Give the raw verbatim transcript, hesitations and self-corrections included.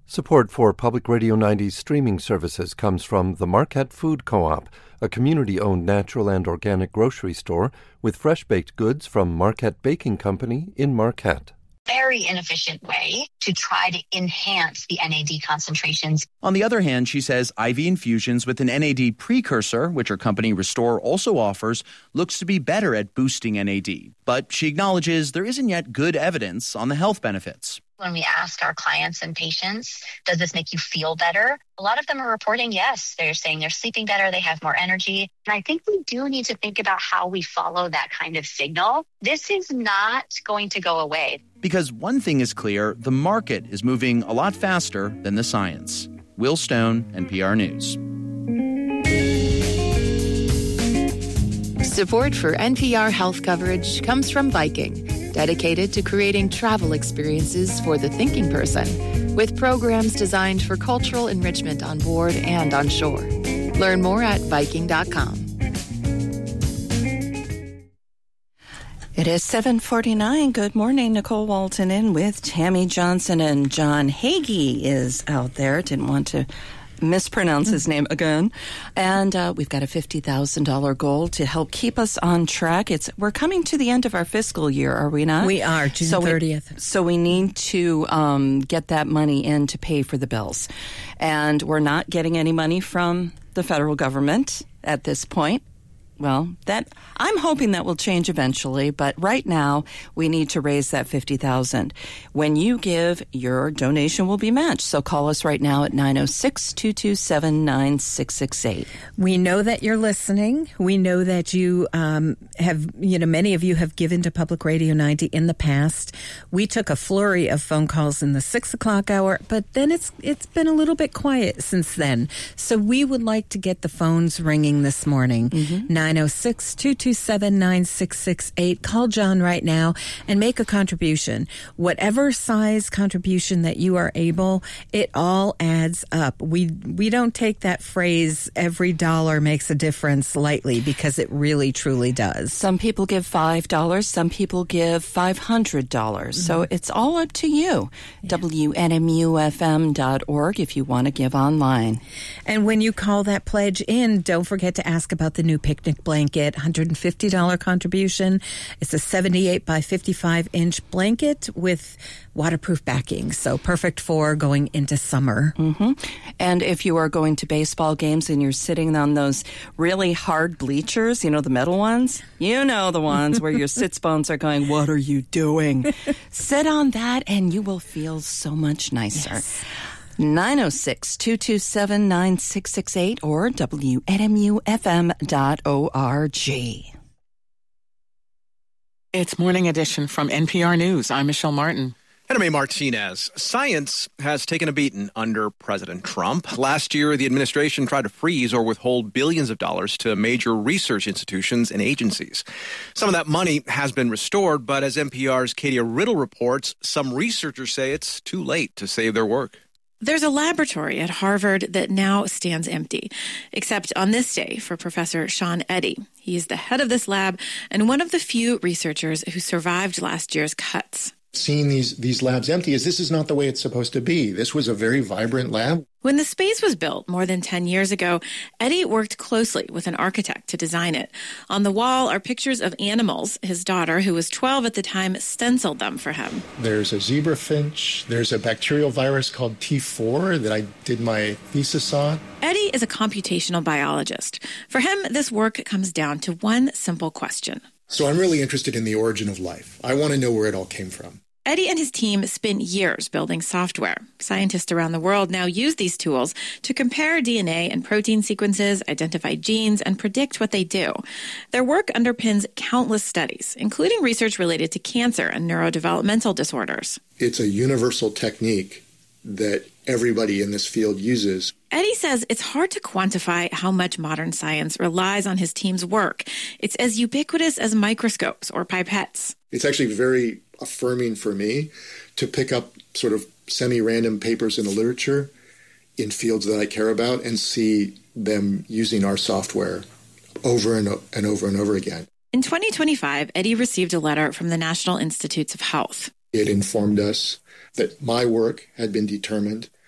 Support for Public Radio ninety's streaming services comes from the Marquette Food Co-op, a community-owned natural and organic grocery store with fresh-baked goods from Marquette Baking Company in Marquette. Very inefficient way to try to enhance the N A D concentrations. On the other hand, she says I V infusions with an N A D precursor, which her company Restore also offers, looks to be better at boosting N A D. But she acknowledges there isn't yet good evidence on the health benefits. When we ask our clients and patients, does this make you feel better? A lot of them are reporting yes. They're saying they're sleeping better, they have more energy. And I think we do need to think about how we follow that kind of signal. This is not going to go away. Because one thing is clear, the market is moving a lot faster than the science. Will Stone, N P R News. Support for N P R health coverage comes from Viking, dedicated to creating travel experiences for the thinking person, with programs designed for cultural enrichment on board and on shore. Learn more at Viking dot com. It is seven forty-nine. Good morning. Nicole Walton in with Tammy Johnson, and John Hagee is out there. Didn't want to mispronounce his name again. And uh, we've got a fifty thousand dollars goal to help keep us on track. It's We're coming to the end of our fiscal year, are we not? We are, June so thirtieth. We, so we need to um, get that money in to pay for the bills. And we're not getting any money from the federal government at this point. Well, that I'm hoping that will change eventually, but right now we need to raise that fifty thousand dollars. When you give, your donation will be matched. So call us right now at nine oh six, two two seven, nine six six eight. We know that you're listening. We know that you um, have, you know, many of you have given to Public Radio ninety in the past. We took a flurry of phone calls in the six o'clock hour, but then it's it's been a little bit quiet since then. So we would like to get the phones ringing this morning. Mm-hmm. nine oh six, two two seven, nine six six eight. Call John right now and make a contribution. Whatever size contribution that you are able, it all adds up. We we don't take that phrase, every dollar makes a difference, lightly, because it really, truly does. Some people give five dollars. Some people give five hundred dollars. Mm-hmm. So it's all up to you. Yeah. W N M U F M dot org if you want to give online. And when you call that pledge in, don't forget to ask about the new picnic blanket, one hundred fifty dollars contribution. It's a seventy-eight by fifty-five inch blanket with waterproof backing, so perfect for going into summer. Mm-hmm. And if you are going to baseball games and you're sitting on those really hard bleachers, you know, the metal ones, you know, the ones where your sits bones are going, what are you doing? Sit on that and you will feel so much nicer. Yes. nine oh six, two two seven, nine six six eight or W N M U F M dot org. It's Morning Edition from N P R News. I'm Michelle Martin. And I'm A. Martinez. Science has taken a beating under President Trump. Last year, the administration tried to freeze or withhold billions of dollars to major research institutions and agencies. Some of that money has been restored, but as N P R's Katia Riddle reports, some researchers say it's too late to save their work. There's a laboratory at Harvard that now stands empty, except on this day for Professor Sean Eddy. He is the head of this lab and one of the few researchers who survived last year's cuts. Seeing these these labs empty is this is not the way it's supposed to be. This was a very vibrant lab. When the space was built more than ten years ago, Eddy worked closely with an architect to design it. On the wall are pictures of animals. His daughter, who was twelve at the time, stenciled them for him. There's a zebra finch. There's a bacterial virus called T four that I did my thesis on. Eddy is a computational biologist. For him, this work comes down to one simple question. So I'm really interested in the origin of life. I want to know where it all came from. Eddy and his team spent years building software. Scientists around the world now use these tools to compare D N A and protein sequences, identify genes, and predict what they do. Their work underpins countless studies, including research related to cancer and neurodevelopmental disorders. It's a universal technique that everybody in this field uses. Eddy says it's hard to quantify how much modern science relies on his team's work. It's as ubiquitous as microscopes or pipettes. It's actually very affirming for me to pick up sort of semi-random papers in the literature in fields that I care about and see them using our software over and, and over and over again. In twenty twenty-five, Eddy received a letter from the National Institutes of Health. It informed us that my work had been determined